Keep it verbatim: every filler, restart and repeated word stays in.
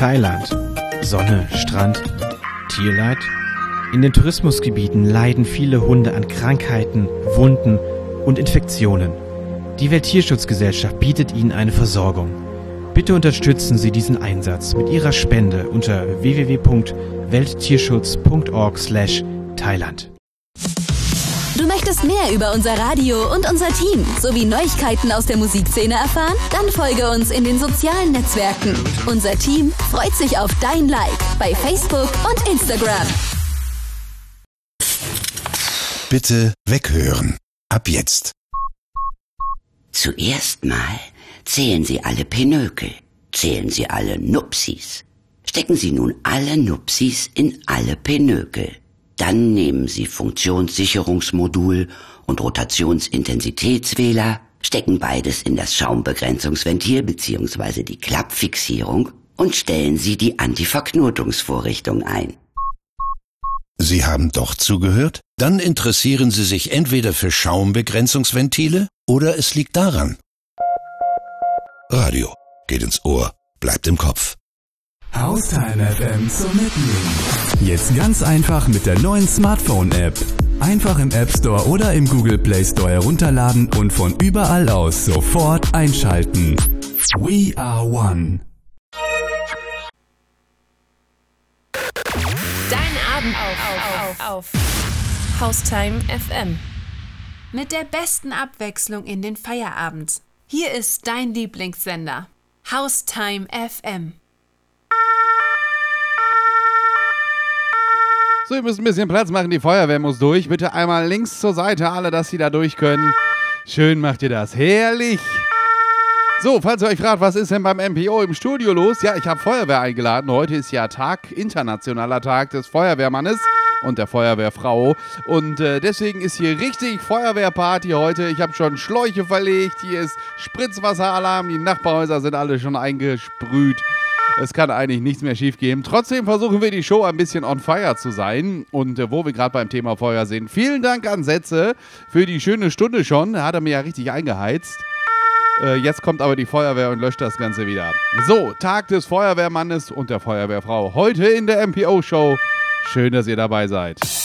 Thailand. Sonne, Strand, Tierleid? In den Tourismusgebieten leiden viele Hunde an Krankheiten, Wunden und Infektionen. Die Welttierschutzgesellschaft bietet ihnen eine Versorgung. Bitte unterstützen Sie diesen Einsatz mit Ihrer Spende unter w w w punkt welttierschutz punkt org slash Thailand. Du möchtest mehr über unser Radio und unser Team sowie Neuigkeiten aus der Musikszene erfahren? Dann folge uns in den sozialen Netzwerken. Unser Team freut sich auf dein Like bei Facebook und Instagram. Bitte weghören. Ab jetzt. Zuerst mal zählen Sie alle Pinökel. Zählen Sie alle Nupsis. Stecken Sie nun alle Nupsis in alle Pinökel. Dann nehmen Sie Funktionssicherungsmodul und Rotationsintensitätswähler, stecken beides in das Schaumbegrenzungsventil bzw. die Klappfixierung und stellen Sie die Antiverknotungsvorrichtung ein. Sie haben doch zugehört? Dann interessieren Sie sich entweder für Schaumbegrenzungsventile oder es liegt daran. Radio geht ins Ohr, bleibt im Kopf. Haustime F M zum Mitnehmen. Jetzt ganz einfach mit der neuen Smartphone-App. Einfach im App Store oder im Google Play Store herunterladen und von überall aus sofort einschalten. We are one. Dein Abend auf, auf, auf. Haustime F M. Mit der besten Abwechslung in den Feierabend. Hier ist dein Lieblingssender. Haustime F M. So, ihr müsst ein bisschen Platz machen, die Feuerwehr muss durch. Bitte einmal links zur Seite, alle, dass sie da durch können. Schön macht ihr das. Herrlich. So, falls ihr euch fragt, was ist denn beim M P O im Studio los? Ja, ich habe Feuerwehr eingeladen. Heute ist ja Tag, internationaler Tag des Feuerwehrmannes und der Feuerwehrfrau. Und äh, deswegen ist hier richtig Feuerwehrparty heute. Ich habe schon Schläuche verlegt. Hier ist Spritzwasseralarm. Die Nachbarhäuser sind alle schon eingesprüht. Es kann eigentlich nichts mehr schief gehen. Trotzdem versuchen wir die Show ein bisschen on fire zu sein. Und äh, wo wir gerade beim Thema Feuer sind, vielen Dank an Setze für die schöne Stunde schon. Da hat er mir ja richtig eingeheizt. Äh, jetzt kommt aber die Feuerwehr und löscht das Ganze wieder. So, Tag des Feuerwehrmannes und der Feuerwehrfrau. Heute in der M P O-Show. Schön, dass ihr dabei seid.